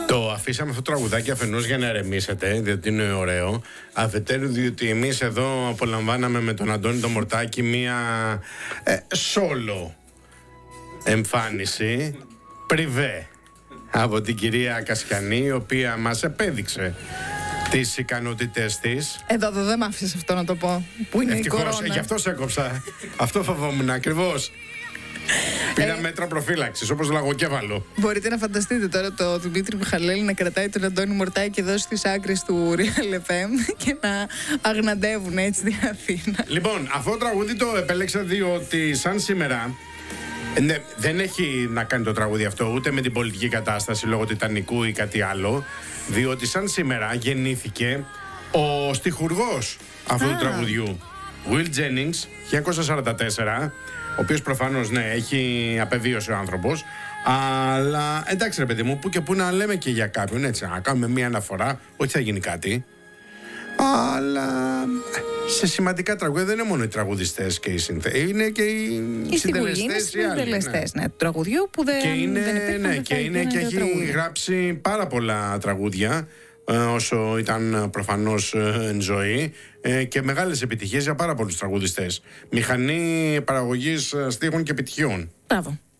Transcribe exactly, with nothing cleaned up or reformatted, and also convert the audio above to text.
Το αφήσαμε αυτό το τραγουδάκι αφενός για να ερεμήσετε, διότι είναι ωραίο. Αφετέρου, διότι εμείς εδώ απολαμβάναμε με τον Αντώνη τον Μορτάκη μία ε, solo εμφάνιση, πριβέ, από την κυρία Κασιανή, η οποία μας επέδειξε τις ικανότητες της. Εδώ, εδώ δεν μ' άφησες αυτό να το πω. Που είναι Ευτυχώς, η κορώνα. γι' αυτό σε έκοψα. Αυτό φοβόμουν ακριβώς. Πήρα Ε, μέτρα προφύλαξης, όπως λαγοκέφαλο. Μπορείτε να φανταστείτε τώρα το Δημήτρη Μιχαλέλη να κρατάει τον Αντώνη Μορτάκη εδώ στις άκρες του Real εφ εμ και να αγναντεύουν έτσι την Αθήνα. Λοιπόν, αυτό το τραγούδι το επέλεξα διότι σαν σήμερα ε, ναι, δεν έχει να κάνει το τραγούδι αυτό ούτε με την πολιτική κατάσταση λόγω Τιτανικού ή κάτι άλλο, διότι σαν σήμερα γεννήθηκε ο στιχουργός αυτού του τραγουδιού, Will Jennings, χίλια εννιακόσια σαράντα τέσσερα, ο οποίος προφανώς, ναι, έχει απεβίωσε ο άνθρωπος, αλλά εντάξει ρε παιδί μου, που και που να λέμε και για κάποιον, έτσι, να κάνουμε μία αναφορά, ότι θα γίνει κάτι, αλλά σε σημαντικά τραγούδια δεν είναι μόνο οι τραγουδιστές και οι συνθέτες, είναι και οι, Οι συντελεστές, είναι οι άλλοι, συντελεστές, ναι, του τραγουδιού που δεν, και είναι, δεν υπήρχαν, ναι, δεν και, θα είναι, ήταν και το έχει τραγούδι. γράψει πάρα πολλά τραγούδια ε, όσο ήταν προφανώς ε, εν ζωή ε, και μεγάλες επιτυχίες για πάρα πολλούς τραγουδιστές. Μηχανή παραγωγής ε, στίχων και επιτυχιών. Μπράβο.